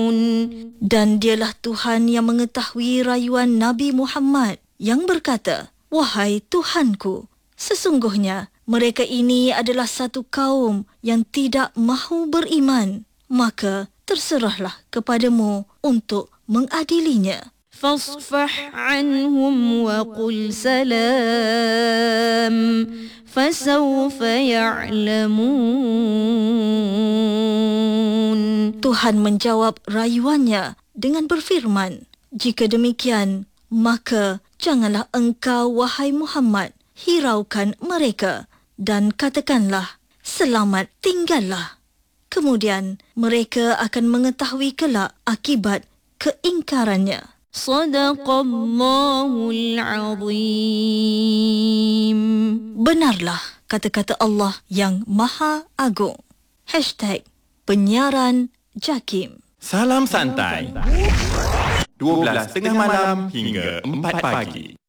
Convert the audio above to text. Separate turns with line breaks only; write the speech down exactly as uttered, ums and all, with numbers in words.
Dan dialah Tuhan yang mengetahui rayuan Nabi Muhammad yang berkata, "Wahai Tuhanku, sesungguhnya mereka ini adalah satu kaum yang tidak mahu beriman, maka terserahlah kepadamu untuk mengadilinya."
فاصفح عنهم وقل سلام فسوف يعلمون.
Tuhan menjawab rayuannya dengan berfirman, "Jika demikian, maka janganlah engkau, wahai Muhammad, hiraukan mereka dan katakanlah, selamat tinggallah. Kemudian mereka akan mengetahui kelak akibat keingkarannya."
Sadaqallahul Azim.
Benarlah kata-kata Allah yang Maha Agung. Hashtag Penyiaran Jakim.
Salam santai. dua belas tengah malam hingga empat pagi.